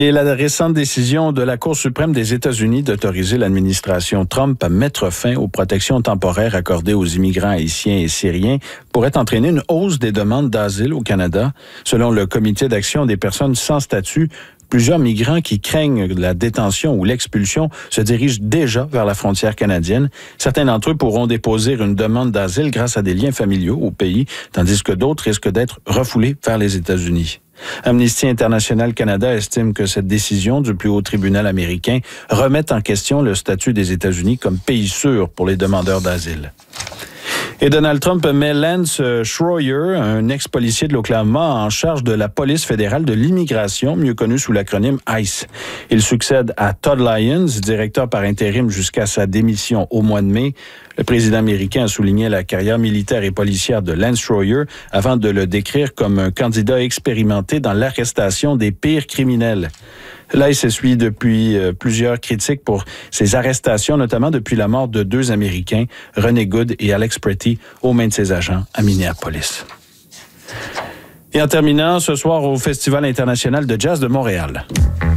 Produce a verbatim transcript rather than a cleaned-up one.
Et la récente décision de la Cour suprême des États-Unis d'autoriser l'administration Trump à mettre fin aux protections temporaires accordées aux immigrants haïtiens et syriens pourrait entraîner une hausse des demandes d'asile au Canada. Selon le Comité d'action des personnes sans statut, plusieurs migrants qui craignent la détention ou l'expulsion se dirigent déjà vers la frontière canadienne. Certains d'entre eux pourront déposer une demande d'asile grâce à des liens familiaux au pays, tandis que d'autres risquent d'être refoulés vers les États-Unis. Amnesty International Canada estime que cette décision du plus haut tribunal américain remet en question le statut des États-Unis comme pays sûr pour les demandeurs d'asile. Et Donald Trump met Lance Schroyer, un ex-policier de l'Oklahoma, en charge de la police fédérale de l'immigration, mieux connue sous l'acronyme ICE. Il succède à Todd Lyons, directeur par intérim jusqu'à sa démission au mois de mai. Le président américain a souligné la carrière militaire et policière de Lance Schroyer avant de le décrire comme un candidat expérimenté dans l'arrestation des pires criminels. L'ICE essuie depuis euh, plusieurs critiques pour ses arrestations, notamment depuis la mort de deux Américains, René Good et Alex Pretty, aux mains de ses agents à Minneapolis. Et en terminant, ce soir au Festival international de jazz de Montréal.